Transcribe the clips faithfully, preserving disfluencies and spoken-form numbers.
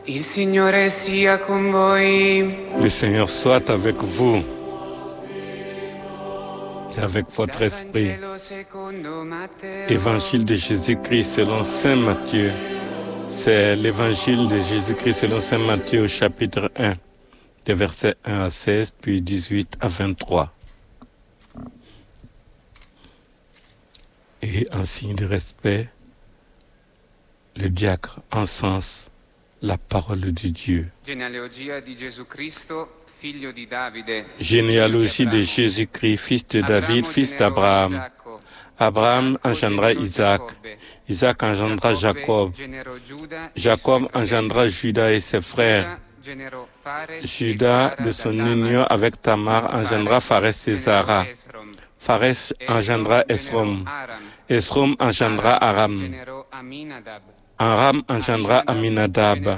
Il Signore sia con voi. Le Seigneur soit avec vous et avec votre esprit. Évangile de Jésus-Christ selon Saint Matthieu. C'est l'évangile de Jésus-Christ selon Saint Matthieu au chapitre un, des versets un à seize, puis dix-huit à vingt-trois. Et en signe de respect, le diacre encense la parole de Dieu. Genealogia di Gesù Cristo, figlio di Davide. Généalogie de Jésus-Christ, fils de David, fils d'Abraham. Abraham engendra Isaac. Isaac engendra Jacob. Jacob engendra Judas et ses frères. Judas, de son union avec Tamar, engendra Pharès et Zara. Pharès engendra Esrom. Esrom engendra Aram. Aram engendra Aminadab.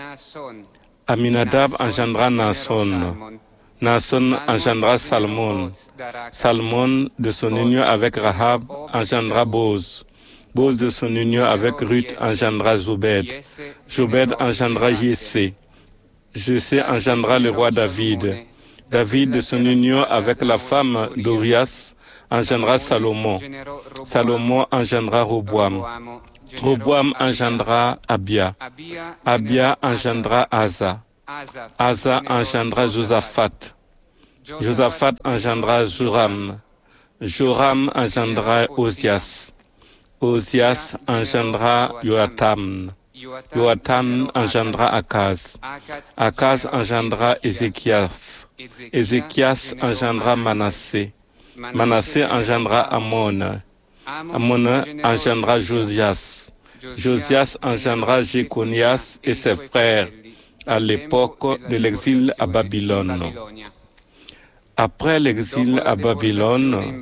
Aminadab engendra Naasson. Naasson engendra Salmon. Salmon, de son union avec Rahab, engendra Boz. Boz, de son union avec Ruth, engendra Zobed. Zobed engendra Jessé. Jessé engendra le roi David. David, de son union avec la femme d'Urias, engendra Salomon. Salomon engendra Roboam. Roboam engendra Abia. Abia engendra Asa. Asa engendra Josaphat. Josaphat engendra Joram. Joram engendra Osias. Osias engendra Joatam. Joatam engendra Akaz. Akaz engendra Ézéchias. Ézéchias engendra Manassé. Manassé engendra Amon. Amon engendra Josias. Josias engendra Jéconias et ses frères à l'époque de l'exil à Babylone. Après l'exil à Babylone,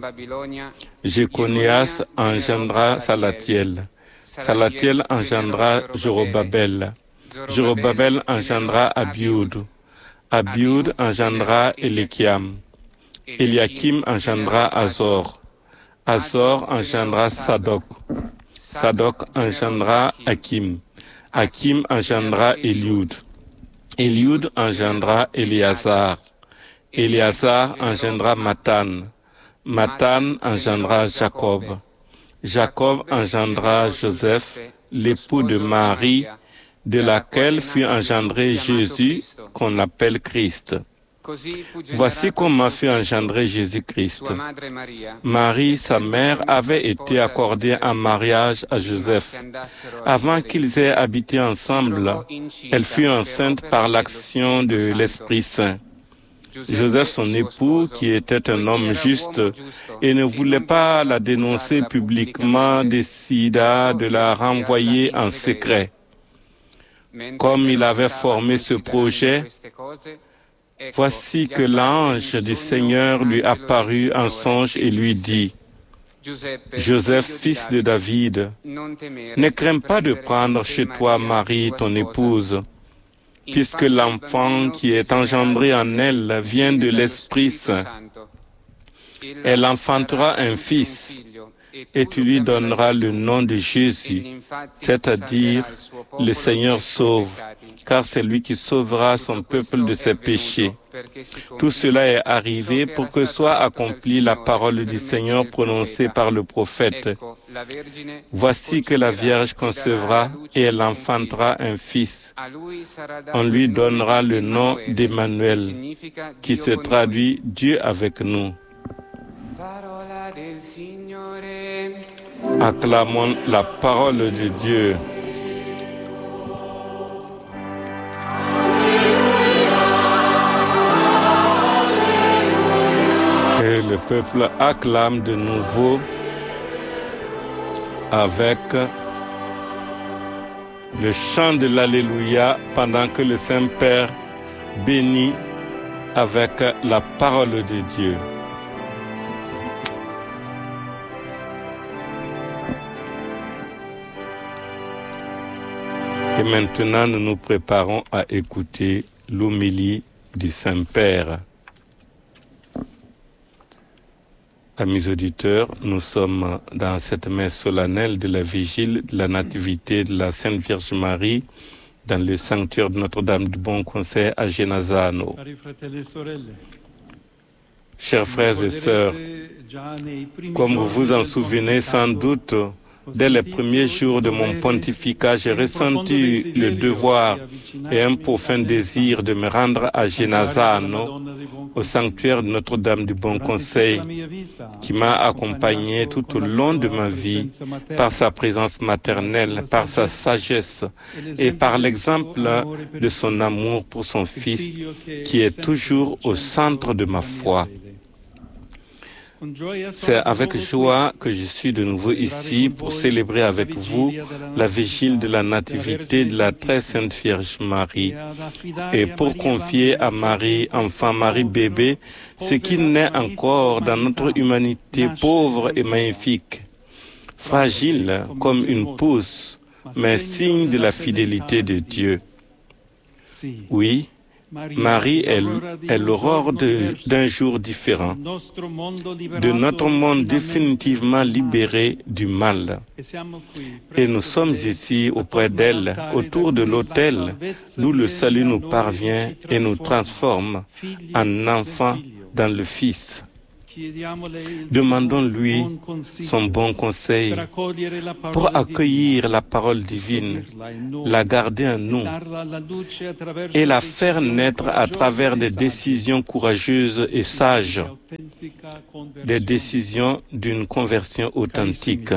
Jéconias engendra Salatiel. Salatiel engendra Jorobabel. Jorobabel engendra Abioud. Abioud engendra Elikiam. Eliakim engendra Azor. Azor engendra Sadok. Sadok engendra Hakim. Hakim engendra Eliud. Eliud engendra Éléazar. Éléazar engendra Matan. Matan engendra Jacob. Jacob engendra Joseph, l'époux de Marie, de laquelle fut engendré Jésus, qu'on appelle Christ. Voici comment fut engendré Jésus-Christ. Marie, sa mère, avait été accordée en mariage à Joseph. Avant qu'ils aient habité ensemble, elle fut enceinte par l'action de l'Esprit Saint. Joseph, son époux, qui était un homme juste et ne voulait pas la dénoncer publiquement, décida de la renvoyer en secret. Comme il avait formé ce projet, voici que l'ange du Seigneur lui apparut en songe et lui dit: Joseph, fils de David, ne crains pas de prendre chez toi Marie, ton épouse, puisque l'enfant qui est engendré en elle vient de l'Esprit Saint. Elle enfantera un fils, et tu lui donneras le nom de Jésus, c'est-à-dire le Seigneur sauve, car c'est lui qui sauvera son peuple de ses péchés. Tout cela est arrivé pour que soit accomplie la parole du Seigneur prononcée par le prophète. Voici que la Vierge concevra et elle enfantera un fils. On lui donnera le nom d'Emmanuel, qui se traduit Dieu avec nous. Acclamons la parole de Dieu. Et le peuple acclame de nouveau avec le chant de l'Alléluia pendant que le Saint-Père bénit avec la parole de Dieu. Et maintenant, nous nous préparons à écouter l'homélie du Saint-Père. Amis auditeurs, nous sommes dans cette messe solennelle de la vigile de la Nativité de la Sainte Vierge Marie dans le sanctuaire de Notre-Dame du Bon Conseil à Genazzano. Chers frères et sœurs, comme vous vous en souvenez sans doute, dès les premiers jours de mon pontificat, j'ai ressenti le devoir et un profond désir de me rendre à Genazzano, au sanctuaire de Notre-Dame du Bon Conseil, qui m'a accompagné tout au long de ma vie par sa présence maternelle, par sa sagesse et par l'exemple de son amour pour son Fils, qui est toujours au centre de ma foi. C'est avec joie que je suis de nouveau ici pour célébrer avec vous la vigile de la Nativité de la très sainte Vierge Marie et pour confier à Marie, enfant Marie bébé, ce qui naît encore dans notre humanité pauvre et magnifique, fragile comme une pousse, mais signe de la fidélité de Dieu. Oui, Marie est, est l'aurore d'un jour différent, de notre monde définitivement libéré du mal. Et nous sommes ici auprès d'elle, autour de l'autel, d'où le salut nous parvient et nous transforme en enfants dans le Fils. Demandons-lui son bon conseil pour accueillir la parole divine, la garder en nous et la faire naître à travers des décisions courageuses et sages, des décisions d'une conversion authentique.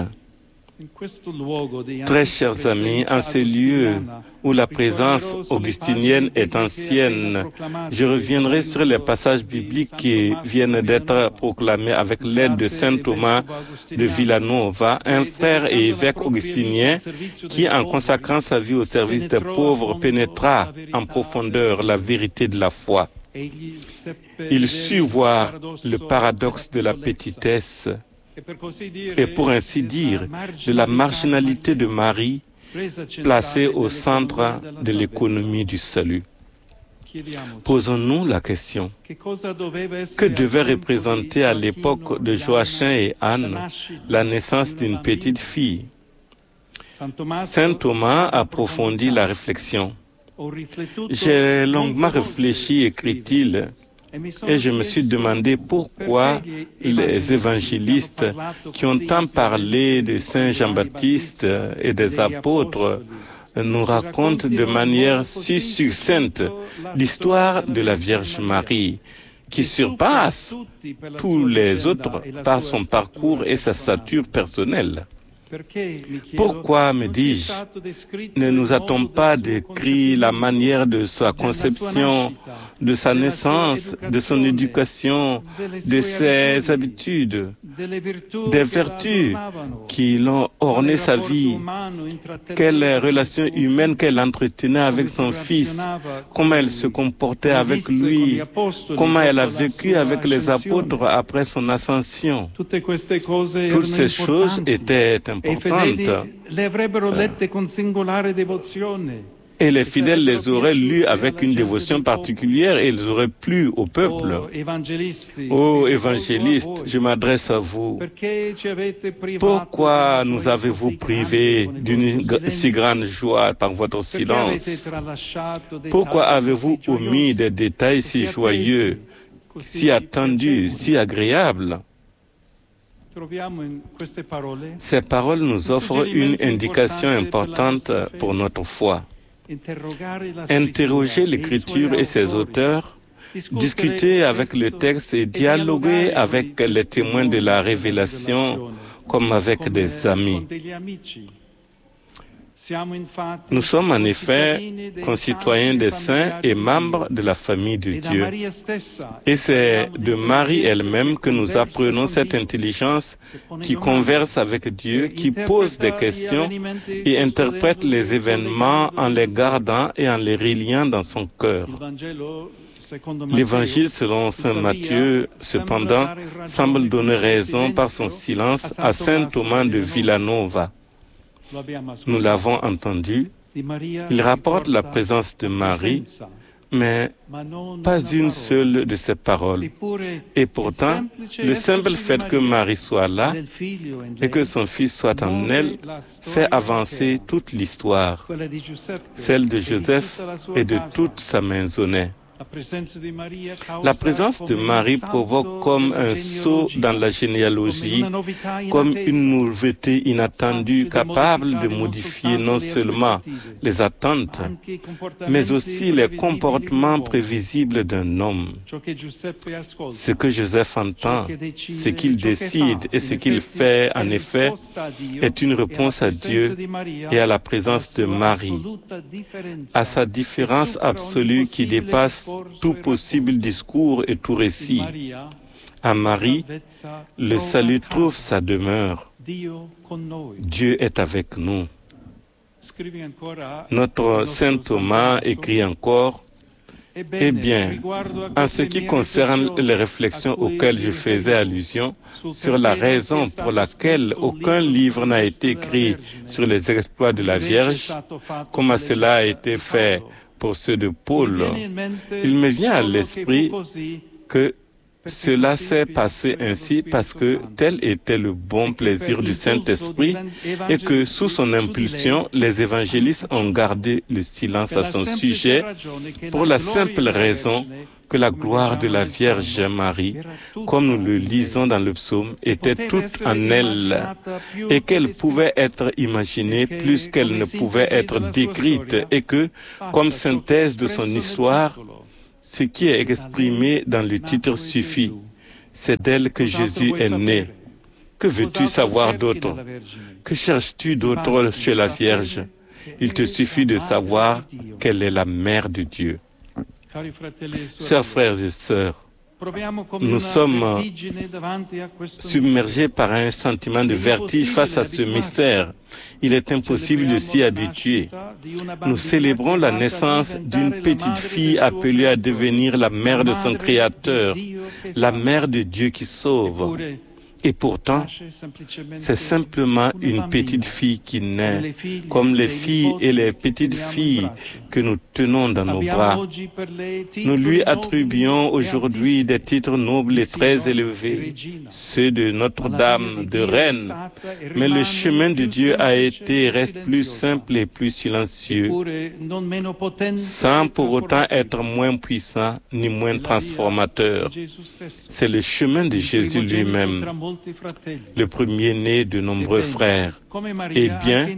Très chers amis, en ce lieu où la présence augustinienne est ancienne, je reviendrai sur les passages bibliques qui viennent d'être proclamés avec l'aide de saint Thomas de Villanova, un frère et évêque augustinien qui, en consacrant sa vie au service des pauvres, pénétra en profondeur la vérité de la foi. Il sut voir le paradoxe de la petitesse et pour ainsi dire, de la marginalité de Marie placée au centre de l'économie du salut. Posons-nous la question, que devait représenter à l'époque de Joachim et Anne la naissance d'une petite fille? Saint Thomas approfondit la réflexion. J'ai longuement réfléchi, écrit-il, et je me suis demandé pourquoi les évangélistes qui ont tant parlé de Saint Jean-Baptiste et des apôtres nous racontent de manière si succincte l'histoire de la Vierge Marie, qui surpasse tous les autres par son parcours et sa stature personnelle. Pourquoi, me dis-je, ne nous a-t-on pas décrit la manière de sa conception, de sa naissance, de son éducation, de ses habitudes, des vertus qui l'ont orné sa vie, quelles relations humaines qu'elle entretenait avec son Fils, comment elle se comportait avec lui, comment elle a vécu avec les apôtres après son ascension. Toutes ces choses étaient importantes. Et les fidèles les auraient lues avec une dévotion particulière et ils auraient plu au peuple. Ô évangélistes, je m'adresse à vous. Pourquoi nous avez-vous privés d'une si grande joie par votre silence? Pourquoi avez-vous omis des détails si joyeux, si attendus, si agréables? Ces paroles nous offrent une indication importante pour notre foi. Interroger l'Écriture et ses auteurs, discuter avec le texte et dialoguer avec les témoins de la révélation comme avec des amis. Nous sommes en effet concitoyens des saints et membres de la famille de Dieu. Et c'est de Marie elle-même que nous apprenons cette intelligence qui converse avec Dieu, qui pose des questions et interprète les événements en les gardant et en les reliant dans son cœur. L'Évangile selon saint Matthieu, cependant, semble donner raison par son silence à saint Thomas de Villanova. Nous l'avons entendu, il rapporte la présence de Marie mais pas une seule de ces paroles. Et pourtant, le simple fait que Marie soit là et que son fils soit en elle fait avancer toute l'histoire, celle de Joseph et de toute sa maisonnée. La présence de Marie provoque comme un saut dans la généalogie, comme une nouveauté inattendue capable de modifier non seulement les attentes, mais aussi les comportements prévisibles d'un homme. Ce que Joseph entend, ce qu'il décide et ce qu'il fait, en effet, est une réponse à Dieu et à la présence de Marie, à sa différence absolue qui dépasse tout possible discours et tout récit. À Marie, le salut trouve sa demeure. Dieu est avec nous. Notre Saint Thomas écrit encore: Eh bien, en ce qui concerne les réflexions auxquelles je faisais allusion sur la raison pour laquelle aucun livre n'a été écrit sur les exploits de la Vierge, comme cela a été fait pour ceux de Paul, il me vient à l'esprit que cela s'est passé ainsi parce que tel était le bon plaisir du Saint-Esprit et que sous son impulsion, les évangélistes ont gardé le silence à son sujet pour la simple raison que la gloire de la Vierge Marie, comme nous le lisons dans le psaume, était toute en elle et qu'elle pouvait être imaginée plus qu'elle ne pouvait être décrite et que, comme synthèse de son histoire, ce qui est exprimé dans le titre suffit. C'est d'elle que Jésus est né. Que veux-tu savoir d'autre? Que cherches-tu d'autre chez la Vierge? Il te suffit de savoir qu'elle est la mère de Dieu. Chers frères et sœurs, nous sommes submergés par un sentiment de vertige face à ce mystère. Il est impossible de s'y habituer. Nous célébrons la naissance d'une petite fille appelée à devenir la mère de son Créateur, la mère de Dieu qui sauve. Et pourtant, c'est simplement une petite fille qui naît, comme les filles et les petites filles que nous tenons dans nos bras. Nous lui attribuons aujourd'hui des titres nobles et très élevés, ceux de Notre-Dame, de Reine. Mais le chemin de Dieu a été et reste plus simple et plus silencieux, sans pour autant être moins puissant ni moins transformateur. C'est le chemin de Jésus lui-même, le premier-né de nombreux frères. Eh bien,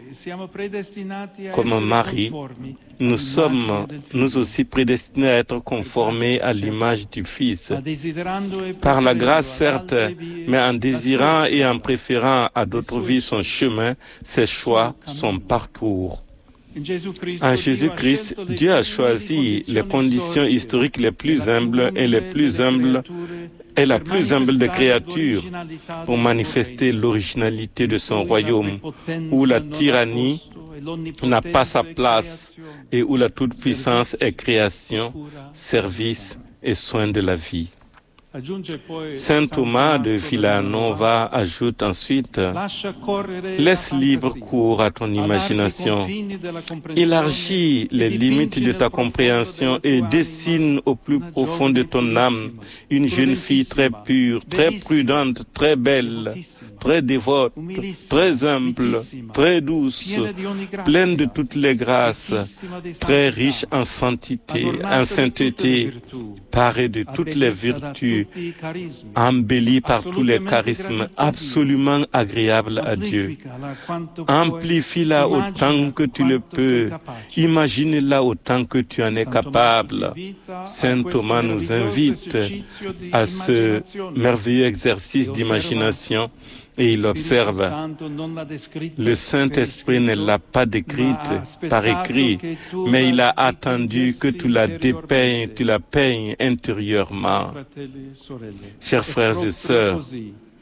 comme Marie, nous sommes nous aussi prédestinés à être conformés à l'image du Fils. Par la grâce, certes, mais en désirant et en préférant à d'autres vies son chemin, ses choix, son parcours. En Jésus-Christ, Dieu a choisi les conditions historiques les plus humbles et les plus humbles est la plus humble des créatures pour manifester l'originalité de son royaume, où la tyrannie n'a pas sa place et où la toute-puissance est création, service et soin de la vie. Saint Thomas de Villanova ajoute ensuite: laisse libre cours à ton imagination, élargis les limites de ta compréhension et dessine au plus profond de ton âme une jeune fille très pure, très prudente, très belle, très dévote, très humble, très douce, pleine de toutes les grâces, très riche en sainteté, en sainteté, parée de toutes les vertus, embellie par tous les charismes, absolument agréable à Dieu. Amplifie-la autant que tu le peux, imagine-la autant que tu en es capable. Saint Thomas nous invite à ce merveilleux exercice d'imagination. Et il observe, le Saint-Esprit ne l'a pas décrite par écrit, mais il a attendu que tu la dépeignes, tu la peignes intérieurement. Chers frères et sœurs,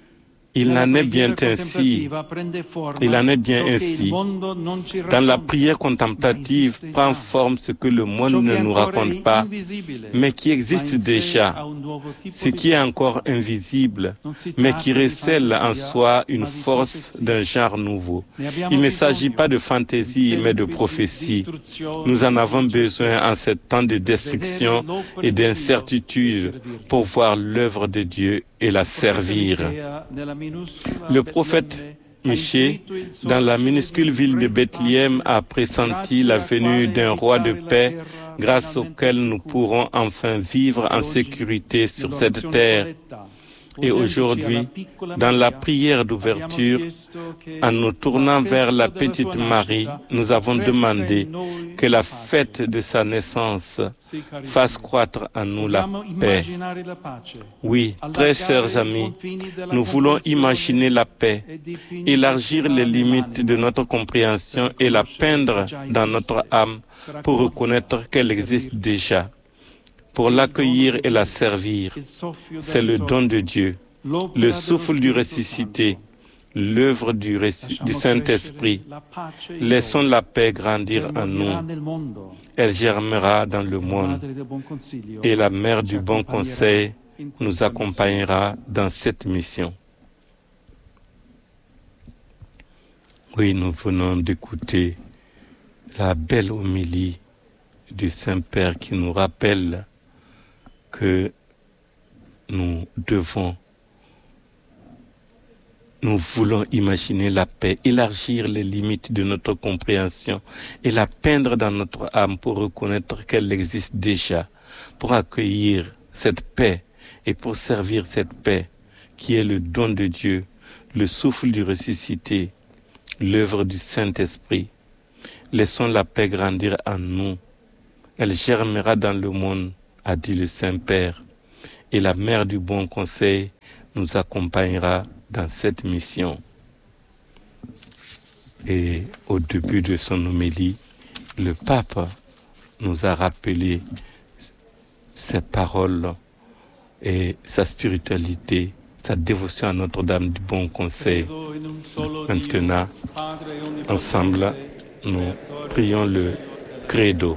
Il en est bien ainsi. Il en est bien ainsi. Dans la prière contemplative prend forme ce que le monde ne nous raconte pas, mais qui existe déjà, ce qui est encore invisible, mais qui recèle en soi une force d'un genre nouveau. Il ne s'agit pas de fantaisie, mais de prophétie. Nous en avons besoin en ce temps de destruction et d'incertitude pour voir l'œuvre de Dieu et la servir. Le prophète Michée, dans la minuscule ville de Bethléem, a pressenti la venue d'un roi de paix grâce auquel nous pourrons enfin vivre en sécurité sur cette terre. Et aujourd'hui, dans la prière d'ouverture, en nous tournant vers la petite Marie, nous avons demandé que la fête de sa naissance fasse croître en nous la paix. Oui, très chers amis, nous voulons imaginer la paix, élargir les limites de notre compréhension et la peindre dans notre âme pour reconnaître qu'elle existe déjà. Pour l'accueillir et la servir. C'est le don de Dieu, le souffle du ressuscité, l'œuvre du, du Saint-Esprit. Laissons la paix grandir en nous. Elle germera dans le monde et la mère du bon conseil nous accompagnera dans cette mission. Oui, nous venons d'écouter la belle homélie du Saint-Père qui nous rappelle que nous devons, nous voulons imaginer la paix, élargir les limites de notre compréhension et la peindre dans notre âme pour reconnaître qu'elle existe déjà, pour accueillir cette paix et pour servir cette paix qui est le don de Dieu, le souffle du ressuscité, l'œuvre du Saint-Esprit. Laissons la paix grandir en nous. Elle germera dans le monde, a dit le Saint-Père, et la mère du bon conseil nous accompagnera dans cette mission. Et au début de son homélie, le pape nous a rappelé ses paroles et sa spiritualité, sa dévotion à Notre-Dame du bon conseil. Maintenant, ensemble, nous prions le credo.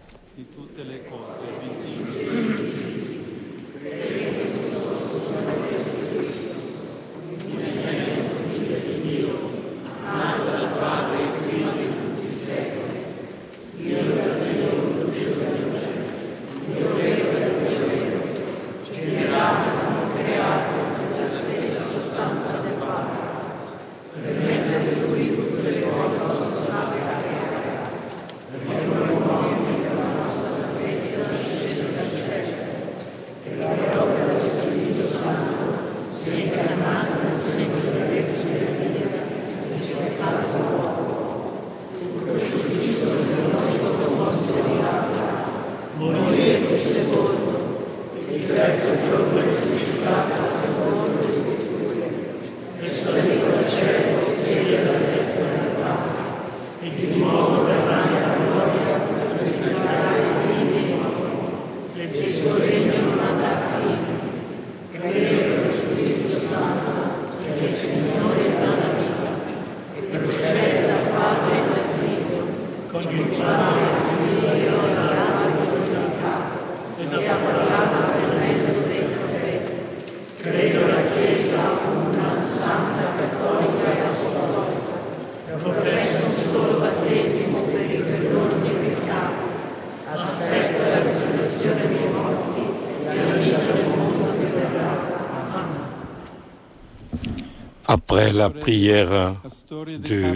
Après la prière de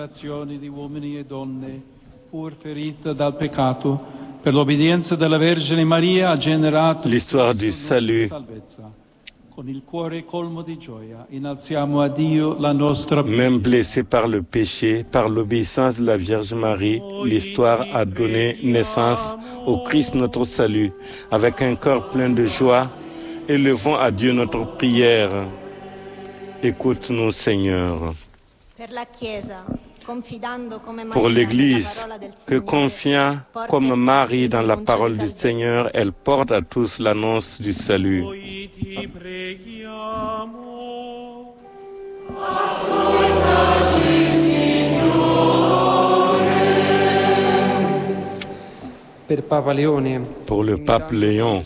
l'histoire du salut, même blessé par le péché, par l'obéissance de la Vierge Marie, l'histoire a donné naissance au Christ notre salut. Avec un cœur plein de joie, élevons à Dieu notre prière. Écoute-nous, Seigneur. Pour l'Église, que confiant comme Marie dans la parole du Seigneur, elle porte à tous l'annonce du salut. Pour le pape Léon,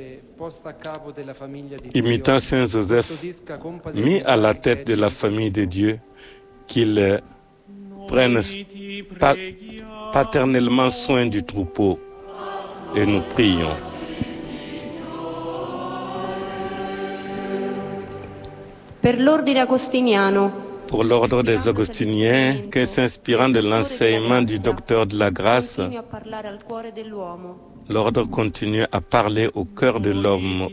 imitant Saint Joseph, mis à la tête de la famille de Dieu, qu'il prenne paternellement soin du troupeau, et nous prions. Pour l'ordre des Augustiniens, que s'inspirant de l'enseignement du docteur de la grâce, l'ordre continue à parler au cœur de l'homme